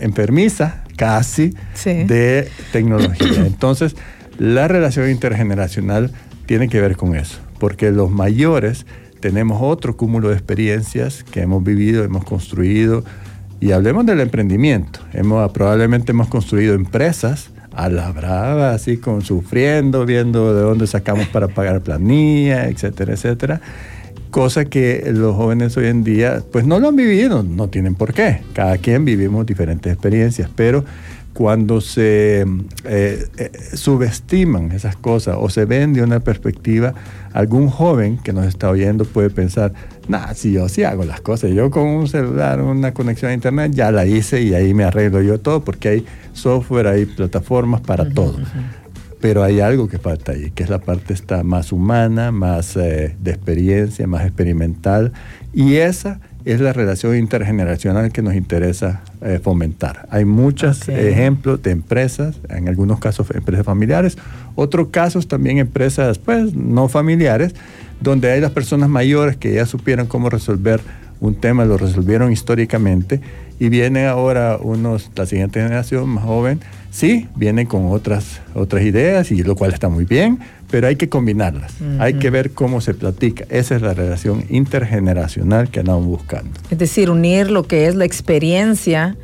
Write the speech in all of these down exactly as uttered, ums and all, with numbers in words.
enfermiza casi sí. de tecnología. Entonces, la relación intergeneracional tiene que ver con eso, porque los mayores tenemos otro cúmulo de experiencias que hemos vivido, hemos construido, y hablemos del emprendimiento. Hemos, probablemente hemos construido empresas a la brava, así con sufriendo, viendo de dónde sacamos para pagar planilla, etcétera, etcétera. Cosa que los jóvenes hoy en día, pues no lo han vivido, no tienen por qué. Cada quien vivimos diferentes experiencias, pero cuando se eh, eh, subestiman esas cosas o se ven de una perspectiva, algún joven que nos está oyendo puede pensar, nah, si yo sí hago las cosas, yo con un celular, una conexión a internet, ya la hice y ahí me arreglo yo todo, porque hay software, hay plataformas para uh-huh, todo. Uh-huh. Pero hay algo que falta ahí, que es la parte esta más humana, más eh, de experiencia, más experimental, y esa es la relación intergeneracional que nos interesa eh, fomentar. Hay muchos okay. ejemplos de empresas, en algunos casos empresas familiares, otros casos también empresas pues no familiares, donde hay las personas mayores que ya supieron cómo resolver un tema, lo resolvieron históricamente, y viene ahora unos, la siguiente generación más joven, sí, vienen con otras, otras ideas, y lo cual está muy bien, pero hay que combinarlas. Uh-huh. Hay que ver cómo se platica. Esa es la relación intergeneracional que andamos buscando. Es decir, unir lo que es la experiencia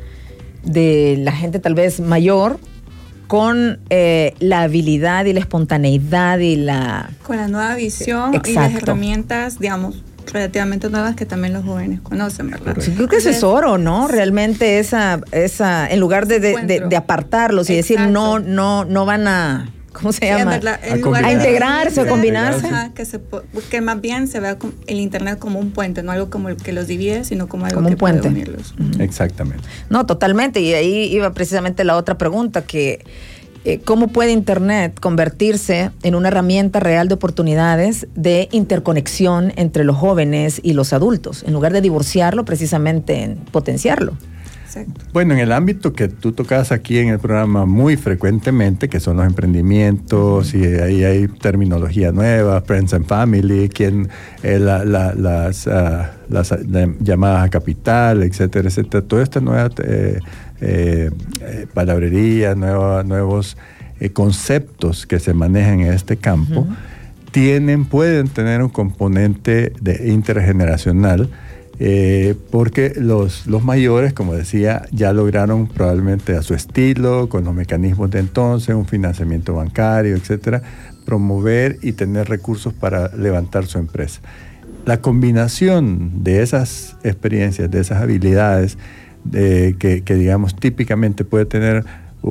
de la gente tal vez mayor con eh, la habilidad y la espontaneidad y la... Con la nueva visión Exacto. y las herramientas, digamos, relativamente nuevas que también los jóvenes conocen, ¿verdad? Sí, creo que eso es oro, ¿no? Realmente esa, esa en lugar de, de, de, de apartarlos y Exacto. decir no, no, no van a, ¿cómo se sí, llama? Verdad, a, a integrarse, a combinarse. Ajá, que, se, que más bien se vea el internet como un puente, no algo como el que los divide, sino como algo como que un puente. puede unirlos. Uh-huh. Exactamente. No, totalmente, y ahí iba precisamente la otra pregunta, que Eh, ¿cómo puede Internet convertirse en una herramienta real de oportunidades de interconexión entre los jóvenes y los adultos, en lugar de divorciarlo, precisamente en potenciarlo? Exacto. Bueno, en el ámbito que tú tocas aquí en el programa muy frecuentemente, que son los emprendimientos, uh-huh. y ahí hay terminología nueva, Friends and Family, quien, eh, la, la, las, uh, las la, llamadas a capital, etcétera, etcétera, toda esta nueva... Eh, Eh, eh, palabrería, nueva, nuevos eh, conceptos que se manejan en este campo, uh-huh. tienen, pueden tener un componente de intergeneracional, eh, porque los, los mayores, como decía, ya lograron probablemente a su estilo, con los mecanismos de entonces, un financiamiento bancario, etcétera, promover y tener recursos para levantar su empresa. La combinación de esas experiencias, de esas habilidades, De, que, que digamos típicamente puede tener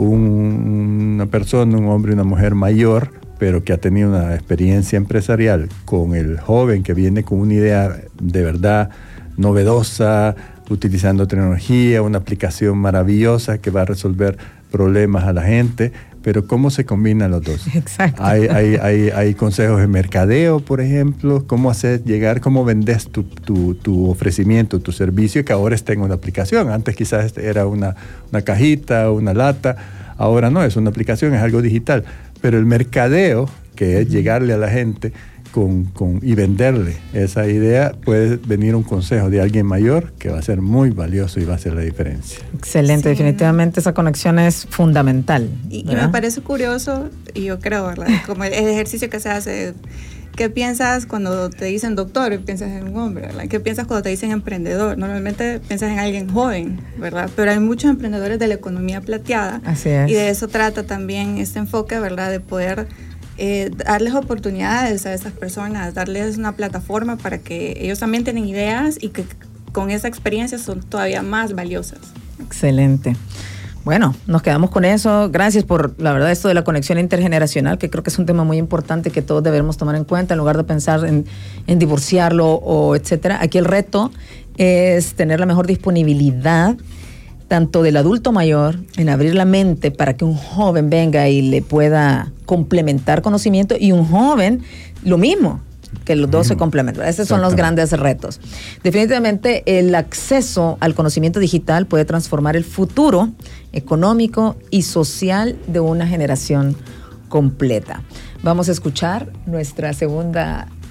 un, una persona, un hombre y una mujer mayor, pero que ha tenido una experiencia empresarial, con el joven que viene con una idea de verdad novedosa, utilizando tecnología, una aplicación maravillosa que va a resolver problemas a la gente, pero ¿cómo se combinan los dos? Exacto. Hay, hay, hay, hay consejos de mercadeo, por ejemplo, cómo hacer llegar, cómo vendes tu, tu, tu ofrecimiento, tu servicio, que ahora está en una aplicación. Antes quizás era una, una cajita, una lata, ahora no, es una aplicación, es algo digital. Pero el mercadeo, que es uh-huh. llegarle a la gente con, con, y venderle esa idea, puede venir un consejo de alguien mayor que va a ser muy valioso y va a hacer la diferencia. Excelente, sí. Definitivamente esa conexión es fundamental. Y, y me parece curioso, y yo creo, ¿verdad? Como el ejercicio que se hace, ¿qué piensas cuando te dicen doctor y piensas en un hombre, ¿verdad? ¿Qué piensas cuando te dicen emprendedor? Normalmente piensas en alguien joven, ¿verdad? Pero hay muchos emprendedores de la economía plateada. Así es. Y de eso trata también este enfoque, ¿verdad? De poder Eh, darles oportunidades a esas personas, darles una plataforma para que ellos también tengan ideas y que con esa experiencia son todavía más valiosas. Excelente. Bueno, nos quedamos con eso. Gracias por, la verdad, esto de la conexión intergeneracional, que creo que es un tema muy importante que todos debemos tomar en cuenta en lugar de pensar en, en divorciarlo o etcétera. Aquí el reto es tener la mejor disponibilidad tanto del adulto mayor, en abrir la mente para que un joven venga y le pueda complementar conocimiento, y un joven lo mismo, que los dos mm. se complementan. Esos son los grandes retos. Definitivamente el acceso al conocimiento digital puede transformar el futuro económico y social de una generación completa. Vamos a escuchar nuestra segunda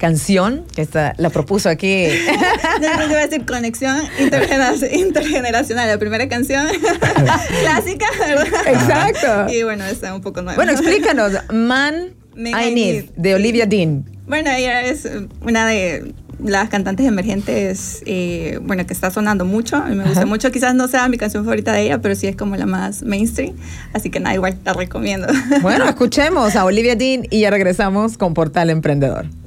canción, que esta la propuso aquí. No, iba a decir conexión intergener- intergeneracional, la primera canción clásica, ¿verdad? Exacto. Y bueno, está un poco nueva. Bueno, explícanos, Man, Man I I Need, Need, de Olivia Dean. Bueno, ella es una de las cantantes emergentes, eh, bueno, que está sonando mucho. A mí me gusta Ajá. mucho. Quizás no sea mi canción favorita de ella, pero sí es como la más mainstream. Así que nada, igual la recomiendo. Bueno, escuchemos a Olivia Dean y ya regresamos con Portal Emprendedor.